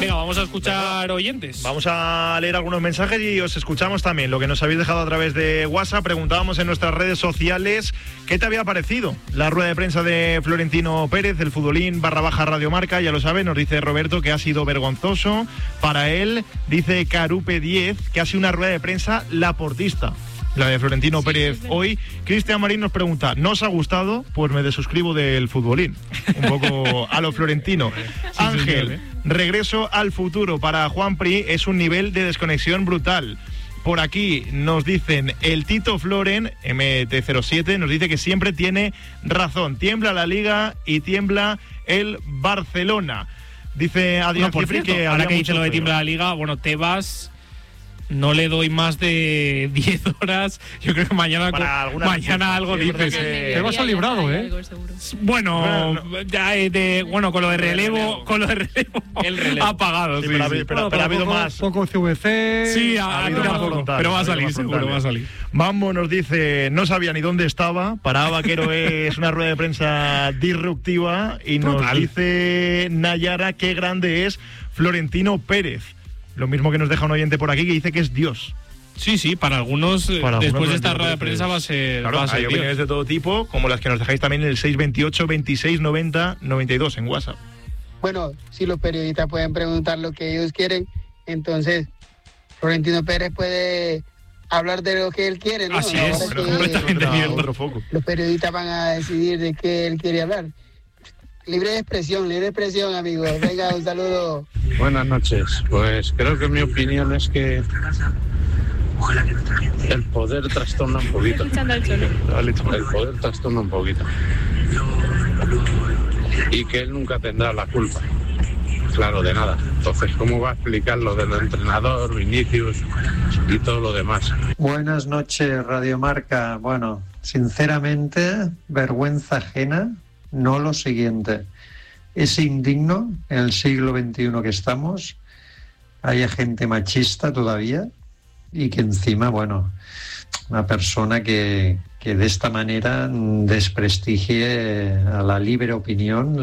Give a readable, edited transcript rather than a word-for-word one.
Venga, vamos a escuchar oyentes. Vamos a leer algunos mensajes y os escuchamos también. Lo que nos habéis dejado a través de WhatsApp. Preguntábamos en nuestras redes sociales qué te había parecido la rueda de prensa de Florentino Pérez, el futbolín /Radio Marca. Ya lo sabe, nos dice Roberto que ha sido vergonzoso para él. Dice Carupe 10 que ha sido una rueda de prensa laportista, la de Florentino Pérez hoy. Cristian Marín nos pregunta, ¿no os ha gustado? Pues me desuscribo del futbolín. Un poco a lo Florentino. Ángel, regreso al futuro para Juan Pri es un nivel de desconexión brutal. Por aquí nos dicen, el Tito Floren, MT07, nos dice que siempre tiene razón. Tiembla la Liga y tiembla el Barcelona. Dice Adrián Cifri que ahora que dice lo de tiembla la Liga, bueno, Tebas... No le doy más de 10 horas. Yo creo que mañana algo dices. Te vas a librado, ¿eh? Bueno, con lo de relevo, el relevo ha pagado. Sí, pero ha habido más. Poco CVC. Sí, ha habido más voluntad. Pero va a salir, seguro, va a salir. Mambo nos dice, no sabía ni dónde estaba. Para Vaquero es una rueda de prensa disruptiva. Y nos dice Nayara qué grande es Florentino Pérez. Lo mismo que nos deja un oyente por aquí que dice que es Dios. Sí, para algunos después de esta rueda de prensa va a ser. Claro, va a ser hay opiniones de todo tipo, como las que nos dejáis también en el 628 26 90 92 en WhatsApp. Bueno, si los periodistas pueden preguntar lo que ellos quieren, entonces Florentino Pérez puede hablar de lo que él quiere, ¿no? Así es, pero completamente bien. Los periodistas van a decidir de qué él quiere hablar. Libre expresión, amigos. Venga, un saludo. Buenas noches. Pues creo que mi opinión es que el poder trastorna un poquito. El poder trastorna un poquito. Y que él nunca tendrá la culpa. Claro, de nada. Entonces, ¿cómo va a explicar lo del entrenador, Vinicius y todo lo demás? Buenas noches, Radio Marca. Bueno, sinceramente, vergüenza ajena. No lo siguiente, es indigno en el siglo XXI que estamos, haya gente machista todavía y que encima, bueno, una persona que de esta manera desprestigie a la libre opinión,